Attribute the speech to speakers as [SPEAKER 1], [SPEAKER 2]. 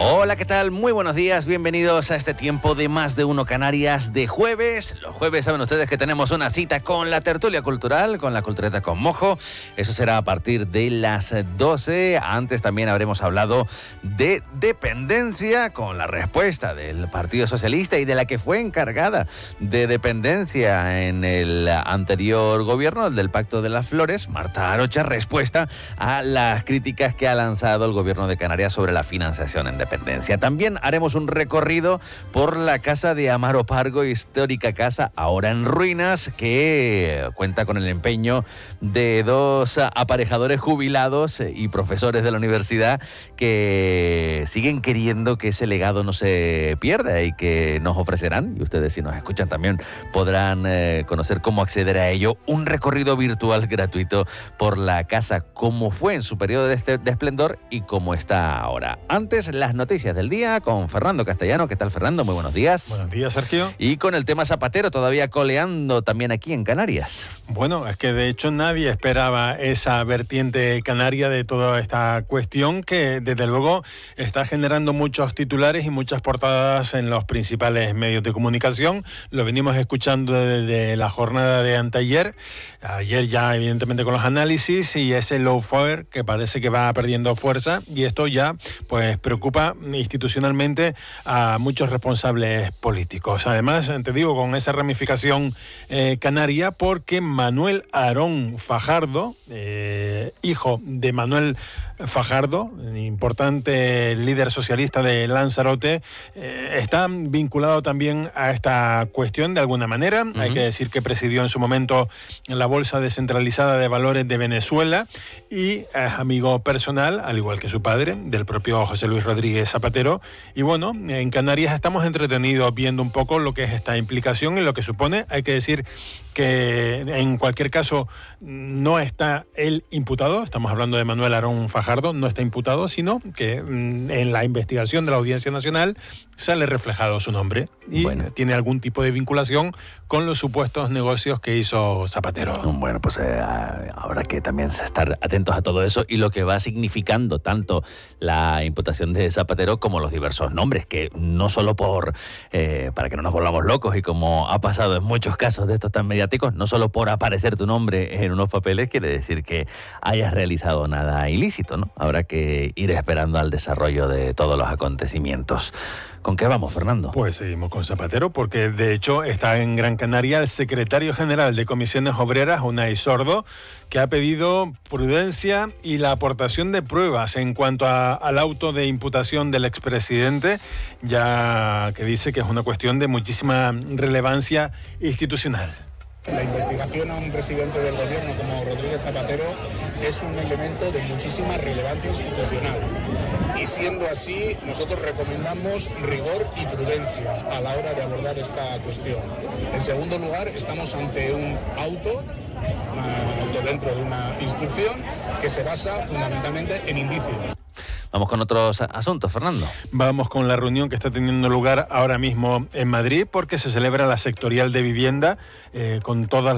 [SPEAKER 1] Hola, ¿qué tal? Muy buenos días, bienvenidos a este tiempo de Más de Uno Canarias de jueves. Los jueves saben ustedes que tenemos una cita con la tertulia cultural, con la cultureta con mojo. Eso será a partir de las 12. Antes también habremos hablado de dependencia con la respuesta del Partido Socialista y de la que fue encargada de dependencia en el anterior gobierno, el del Pacto de las Flores, Marta Arocha, respuesta a las críticas que ha lanzado el gobierno de Canarias sobre la financiación en dependencia. También haremos un recorrido por la casa de Amaro Pargo, histórica casa ahora en ruinas, que cuenta con el empeño de dos aparejadores jubilados y profesores de la universidad que siguen queriendo que ese legado no se pierda y que nos ofrecerán, y ustedes si nos escuchan también podrán conocer cómo acceder a ello, un recorrido virtual gratuito por la casa, como fue en su periodo de esplendor y como está ahora. Antes, las noticias del día con Fernando Castellano. ¿Qué tal, Fernando? Muy buenos días.
[SPEAKER 2] Buenos días, Sergio.
[SPEAKER 1] Y con el tema Zapatero todavía coleando también aquí en Canarias.
[SPEAKER 2] Bueno, es que de hecho nadie esperaba esa vertiente canaria de toda esta cuestión que desde luego está generando muchos titulares y muchas portadas en los principales medios de comunicación. Lo venimos escuchando desde la jornada de anteayer. Ayer ya evidentemente con los análisis y ese lawfare que parece que va perdiendo fuerza, y esto ya pues preocupa institucionalmente a muchos responsables políticos. Además, te digo, con esa ramificación canaria, porque Manuel Aarón Fajardo, hijo de Manuel Fajardo, importante líder socialista de Lanzarote, está vinculado también a esta cuestión de alguna manera. Hay que decir que presidió en su momento la Bolsa Descentralizada de Valores de Venezuela y es amigo personal, al igual que su padre, del propio José Luis Rodríguez Zapatero. Y bueno, en Canarias estamos entretenidos viendo un poco lo que es esta implicación y lo que supone. Hay que decir que en cualquier caso no está él imputado, estamos hablando de Manuel Aarón Fajardo, no está imputado, sino que en la investigación de la Audiencia Nacional sale reflejado su nombre y tiene algún tipo de vinculación con los supuestos negocios que hizo Zapatero.
[SPEAKER 1] Bueno, pues habrá que también estar atentos a todo eso y lo que va significando tanto la imputación de Zapatero como los diversos nombres, que no solo por, para que no nos volvamos locos y como ha pasado en muchos casos de estos tan mediáticos, no solo por aparecer tu nombre en unos papeles quiere decir que hayas realizado nada ilícito, ¿no? Habrá que ir esperando al desarrollo de todos los acontecimientos. ¿Con qué vamos, Fernando?
[SPEAKER 2] Pues seguimos con Zapatero, porque de hecho está en Gran Canaria el secretario general de Comisiones Obreras, Unai Sordo, que ha pedido prudencia y la aportación de pruebas en cuanto al auto de imputación del expresidente, ya que dice que es una cuestión de muchísima relevancia institucional.
[SPEAKER 3] La investigación a un presidente del gobierno como Rodríguez Zapatero es un elemento de muchísima relevancia institucional. Y siendo así, nosotros recomendamos rigor y prudencia a la hora de abordar esta cuestión. En segundo lugar, estamos ante un auto dentro de una instrucción que se basa fundamentalmente en indicios.
[SPEAKER 1] Vamos con otros asuntos, Fernando.
[SPEAKER 2] Vamos con la reunión que está teniendo lugar ahora mismo en Madrid, porque se celebra la sectorial de vivienda con todas